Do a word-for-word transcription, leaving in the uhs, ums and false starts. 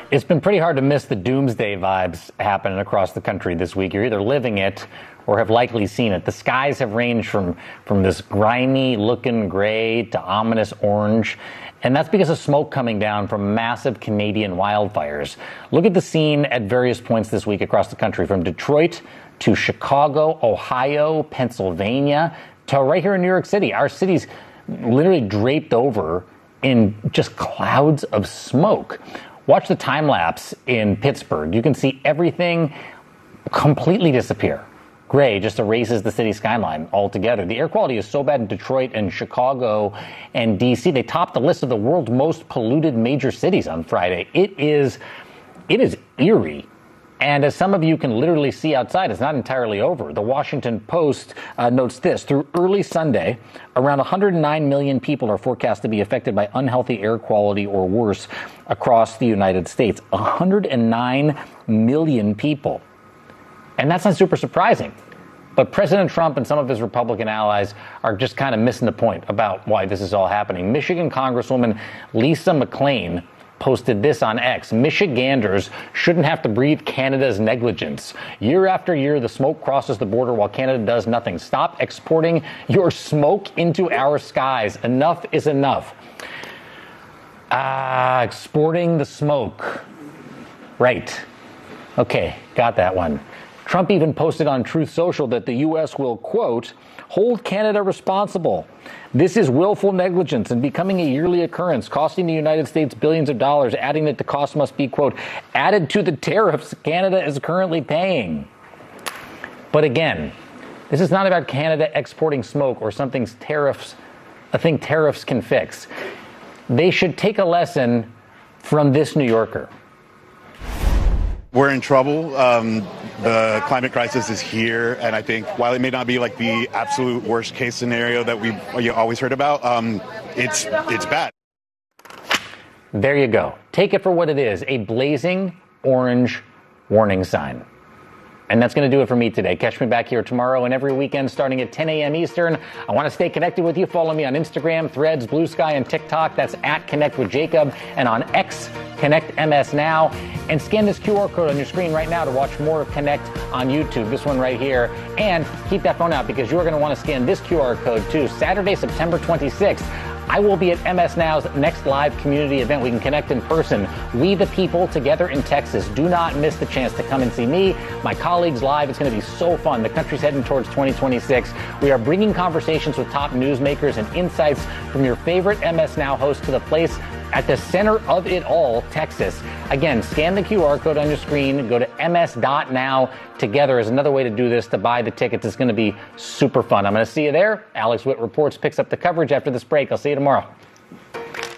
It's been pretty hard to miss the doomsday vibes happening across the country this week. You're either living it or have likely seen it. The skies have ranged from, from this grimy looking gray to ominous orange. And that's because of smoke coming down from massive Canadian wildfires. Look at the scene at various points this week across the country, from Detroit to Chicago, Ohio, Pennsylvania, to right here in New York City. Our city's literally draped over in just clouds of smoke. Watch the time lapse in Pittsburgh. You can see everything completely disappear. Gray just erases the city skyline altogether. The air quality is so bad in Detroit and Chicago and D C. They topped the list of the world's most polluted major cities on Friday. It is, it is eerie. And as some of you can literally see outside, it's not entirely over. The Washington Post uh, notes this. Through early Sunday, around one hundred nine million people are forecast to be affected by unhealthy air quality or worse across the United States. one hundred nine million people. And that's not super surprising. But President Trump and some of his Republican allies are just kind of missing the point about why this is all happening. Michigan Congresswoman Lisa McClain posted this on X. Michiganders shouldn't have to breathe Canada's negligence. Year after year, the smoke crosses the border while Canada does nothing. Stop exporting your smoke into our skies. Enough is enough. Ah, exporting the smoke. Right. Okay, got that one. Trump even posted on Truth Social that the U S will, quote, hold Canada responsible. This is willful negligence and becoming a yearly occurrence, costing the United States billions of dollars, adding that the cost must be, quote, added to the tariffs Canada is currently paying. But again, this is not about Canada exporting smoke or something tariffs, a thing tariffs can fix. They should take a lesson from this New Yorker. We're in trouble. Um, the climate crisis is here, and I think while it may not be like the absolute worst case scenario that we you always heard about, um, it's it's bad. There you go. Take it for what it is, a blazing orange warning sign. And that's going to do it for me today. Catch me back here tomorrow and every weekend starting at ten a.m. Eastern. I want to stay connected with you. Follow me on Instagram, Threads, Blue Sky, and TikTok. That's at Connect with Jacob. And on X, Connect M S Now. And scan this Q R code on your screen right now to watch more of Connect on YouTube. This one right here. And keep that phone out because you're going to want to scan this Q R code too. Saturday, September twenty-sixth. I will be at M S Now's next live community event. We can connect in person. We the people together in Texas. Do not miss the chance to come and see me, my colleagues live. It's going to be so fun. The country's heading towards twenty twenty-six. We are bringing conversations with top newsmakers and insights from your favorite M S Now hosts to the place at the center of it all, Texas. Again, scan the Q R code on your screen. Go to M S dot now. Together is another way to do this, to buy the tickets. It's going to be super fun. I'm going to see you there. Alex Witt Reports picks up the coverage after this break. I'll see you tomorrow.